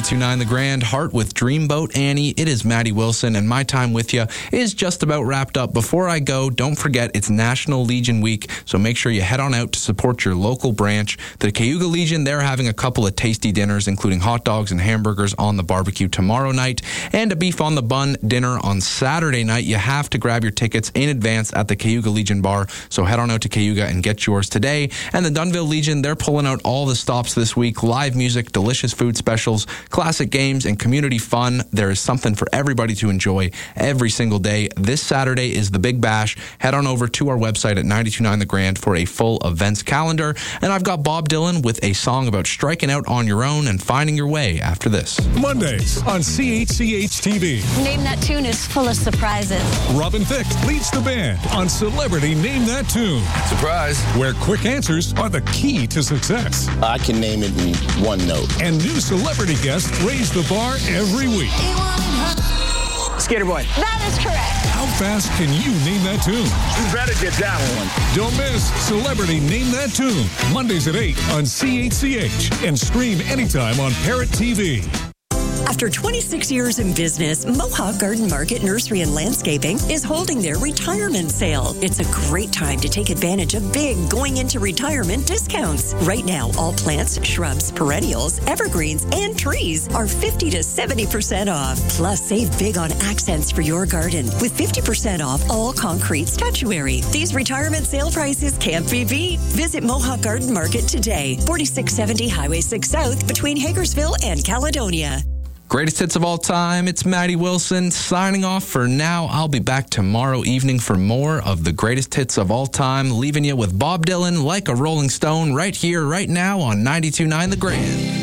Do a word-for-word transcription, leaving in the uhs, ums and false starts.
ninety-two point nine The Grand, Heart with Dreamboat Annie. It is Maddie Wilson, and my time with you is just about wrapped up. Before I go, don't forget it's National Legion Week, so make sure you head on out to support your local branch. The Cayuga Legion, they're having a couple of tasty dinners, including hot dogs and hamburgers on the barbecue tomorrow night, and a beef on the bun dinner on Saturday night. You have to grab your tickets in advance at the Cayuga Legion Bar, so head on out to Cayuga and get yours today. And the Dunnville Legion, they're pulling out all the stops this week. Live music, delicious food specials, classic games, and community fun. There is something for everybody to enjoy every single day. This Saturday is the Big Bash. Head on over to our website at ninety-two point nine The Grand for a full events calendar. And I've got Bob Dylan with a song about striking out on your own and finding your way after this. Mondays on C H C H T V. Name That Tune is full of surprises. Robin Thicke leads the band on Celebrity Name That Tune. Surprise. Where quick answers are the key to success. I can name it in one note. And new celebrity guests raise the bar every week. Skater Boy. That is correct. How fast can you name that tune? You better get that one. Don't miss Celebrity Name That Tune. Mondays at eight on C H C H and stream anytime on Parrot T V. After twenty-six years in business, Mohawk Garden Market Nursery and Landscaping is holding their retirement sale. It's a great time to take advantage of big going into retirement discounts. Right now, all plants, shrubs, perennials, evergreens, and trees are fifty to seventy percent off. Plus, save big on accents for your garden with fifty percent off all concrete statuary. These retirement sale prices can't be beat. Visit Mohawk Garden Market today, forty-six seventy Highway six South between Hagersville and Caledonia. Greatest hits of all time. It's Maddie Wilson signing off for now. I'll be back tomorrow evening for more of the greatest hits of all time, leaving you with Bob Dylan, Like a Rolling Stone, right here, right now on ninety-two point nine The Grand.